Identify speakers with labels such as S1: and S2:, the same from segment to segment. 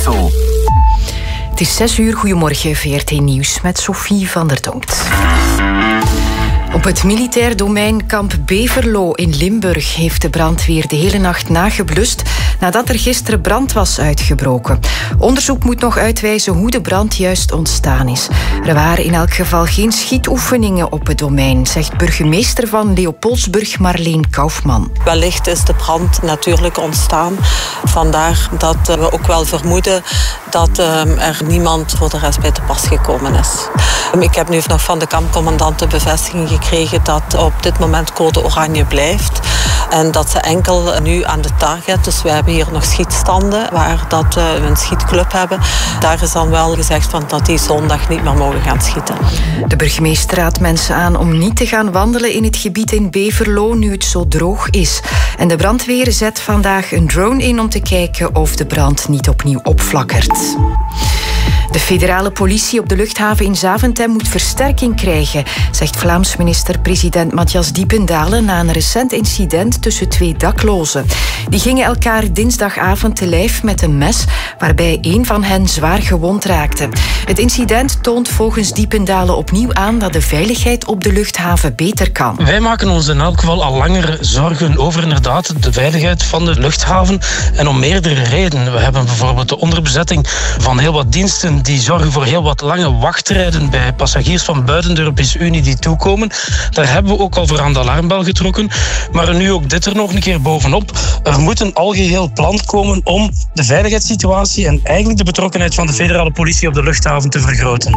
S1: Het is 6 uur, goedemorgen, VRT Nieuws met Sophie van der Donkt. Op het militair domein kamp Beverlo in Limburg heeft de brandweer de hele nacht nageblust nadat er gisteren brand was uitgebroken. Onderzoek moet nog uitwijzen hoe de brand juist ontstaan is. Er waren in elk geval geen schietoefeningen op het domein, zegt burgemeester van Leopoldsburg Marleen Kaufman.
S2: Wellicht is de brand natuurlijk ontstaan. Vandaar dat we ook wel vermoeden dat er niemand voor de rest bij te pas gekomen is. Ik heb nu nog van de kampcommandant de bevestiging gekregen dat op dit moment code oranje blijft. En dat ze enkel nu aan de target, dus we hebben hier nog schietstanden waar dat we een schietclub hebben. Daar is dan wel gezegd van dat die zondag niet meer mogen gaan schieten.
S1: De burgemeester raadt mensen aan om niet te gaan wandelen in het gebied in Beverlo nu het zo droog is. En de brandweer zet vandaag een drone in om te kijken of de brand niet opnieuw opflakkert. De federale politie op de luchthaven in Zaventem moet versterking krijgen, zegt Vlaams minister-president Matthias Diependalen na een recent incident tussen 2 daklozen. Die gingen elkaar dinsdagavond te lijf met een mes, waarbij één van hen zwaar gewond raakte. Het incident toont volgens Diependalen opnieuw aan dat de veiligheid op de luchthaven beter kan.
S3: Wij maken ons in elk geval al langer zorgen over inderdaad de veiligheid van de luchthaven en om meerdere redenen. We hebben bijvoorbeeld de onderbezetting van heel wat diensten die zorgen voor heel wat lange wachttijden bij passagiers van buiten de Europese Unie die toekomen. Daar hebben we ook al voor aan de alarmbel getrokken. Maar nu ook dit er nog een keer bovenop. Er moet een algeheel plan komen om de veiligheidssituatie en eigenlijk de betrokkenheid van de federale politie op de luchthaven te vergroten.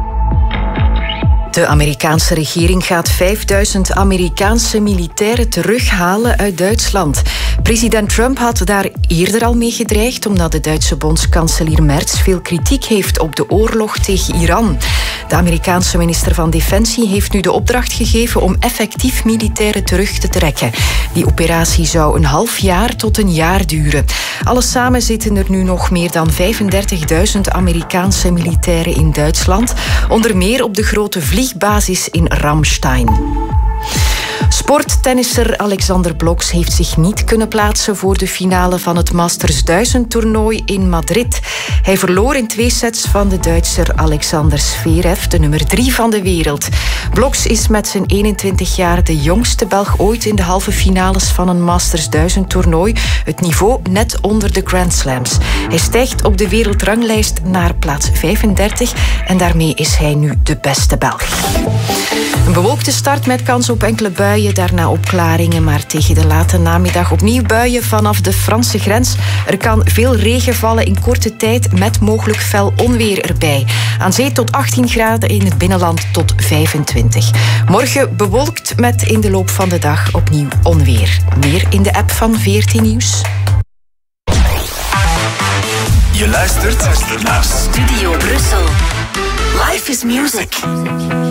S1: De Amerikaanse regering gaat 5000 Amerikaanse militairen terughalen uit Duitsland. President Trump had daar eerder al mee gedreigd omdat de Duitse bondskanselier Merz veel kritiek heeft op de oorlog tegen Iran. De Amerikaanse minister van Defensie heeft nu de opdracht gegeven om effectief militairen terug te trekken. Die operatie zou een half jaar tot een jaar duren. Alles samen zitten er nu nog meer dan 35.000 Amerikaanse militairen in Duitsland, onder meer op de grote vliegbasis in Ramstein. Sporttennisser Alexander Bloksch heeft zich niet kunnen plaatsen voor de finale van het Masters 1000-toernooi in Madrid. Hij verloor in 2 sets van de Duitser Alexander Zverev, de nummer 3 van de wereld. Bloksch is met zijn 21 jaar de jongste Belg ooit in de halve finales van een Masters 1000-toernooi. Het niveau net onder de Grand Slams. Hij stijgt op de wereldranglijst naar plaats 35 en daarmee is hij nu de beste Belg. Een bewolkte start met kans op enkele buien, daarna opklaringen, maar tegen de late namiddag opnieuw buien vanaf de Franse grens. Er kan veel regen vallen in korte tijd met mogelijk fel onweer erbij. Aan zee tot 18 graden, in het binnenland tot 25. Morgen bewolkt met in de loop van de dag opnieuw onweer. Meer in de app van VRT Nieuws.
S4: Je luistert naar Studio Brussel. Life is music.